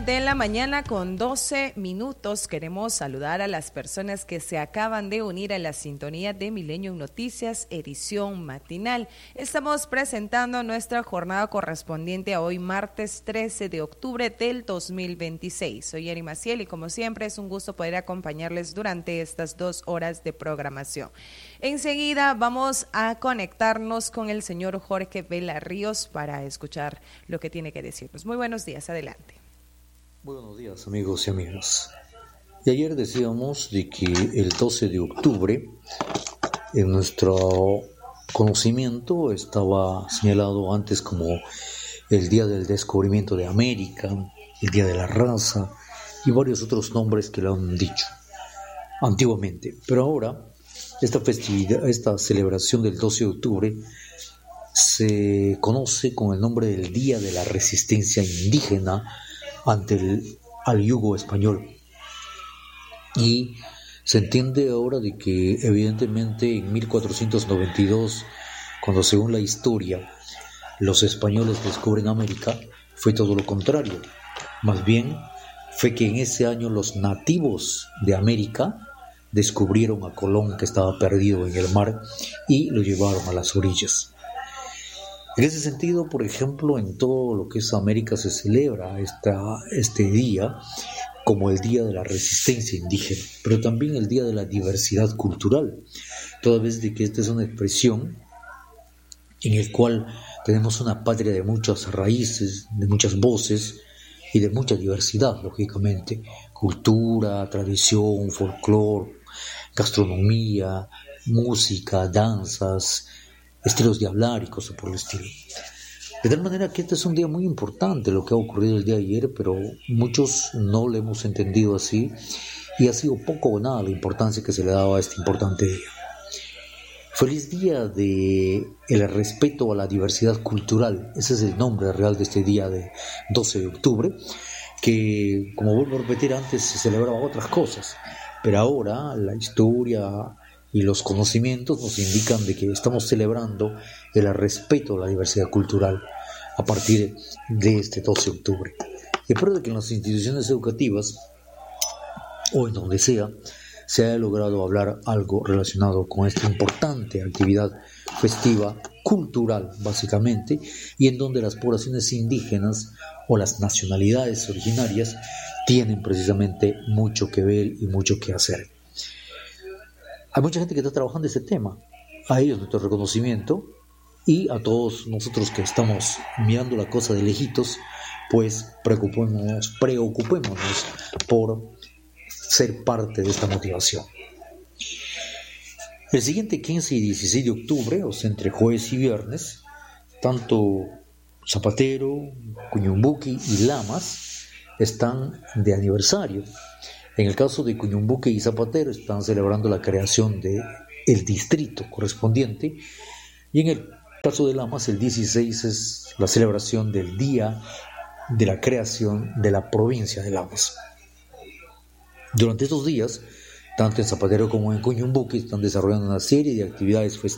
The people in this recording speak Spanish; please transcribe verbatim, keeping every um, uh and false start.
de la mañana con doce minutos. Queremos saludar a las personas que se acaban de unir a la sintonía de Milenio Noticias, edición matinal. Estamos presentando nuestra jornada correspondiente a hoy, martes trece de octubre del dos mil veintiséis. Soy Yeri Maciel y como siempre es un gusto poder acompañarles durante estas dos horas de programación. Enseguida vamos a conectarnos con el señor Jorge Vela Ríos para escuchar lo que tiene que decirnos. Muy buenos días, adelante. Buenos días, amigos y amigas. Y ayer decíamos de que el doce de octubre en nuestro conocimiento estaba señalado antes como el Día del Descubrimiento de América, el Día de la Raza y varios otros nombres que lo han dicho antiguamente. Pero ahora esta festividad, esta celebración del doce de octubre se conoce con el nombre del Día de la Resistencia Indígena ante el al yugo español, y se entiende ahora de que evidentemente en mil cuatrocientos noventa y dos, cuando según la historia los españoles descubren América, fue todo lo contrario. Más bien fue que en ese año los nativos de América descubrieron a Colón, que estaba perdido en el mar, y lo llevaron a las orillas. En ese sentido, por ejemplo, en todo lo que es América se celebra esta, este día como el Día de la Resistencia Indígena, pero también el Día de la Diversidad Cultural, toda vez de que esta es una expresión en el cual tenemos una patria de muchas raíces, de muchas voces y de mucha diversidad, lógicamente, cultura, tradición, folclore, gastronomía, música, danzas, estilos de hablar y cosas por el estilo. De tal manera que este es un día muy importante, lo que ha ocurrido el día de ayer, pero muchos no lo hemos entendido así y ha sido poco o nada la importancia que se le daba a este importante día. Feliz día de el respeto a la diversidad cultural, ese es el nombre real de este día de doce de octubre, que, como vuelvo a repetir, antes se celebraba otras cosas, pero ahora la historia y los conocimientos nos indican de que estamos celebrando el respeto a la diversidad cultural a partir de este doce de octubre. Y espero de que en las instituciones educativas o en donde sea se haya logrado hablar algo relacionado con esta importante actividad festiva, cultural básicamente, y en donde las poblaciones indígenas o las nacionalidades originarias tienen precisamente mucho que ver y mucho que hacer. Hay mucha gente que está trabajando este tema, a ellos nuestro reconocimiento, y a todos nosotros que estamos mirando la cosa de lejitos, pues preocupémonos, preocupémonos por ser parte de esta motivación. El siguiente quince y dieciséis de octubre, o sea, entre jueves y viernes, tanto Zapatero, Cuñumbuqui y Lamas están de aniversario. En el caso de Cuñumbuqui y Zapatero están celebrando la creación del distrito correspondiente, y en el caso de Lamas el dieciséis es la celebración del día de la creación de la provincia de Lamas. Durante estos días, tanto en Zapatero como en Cuñumbuqui están desarrollando una serie de actividades festivas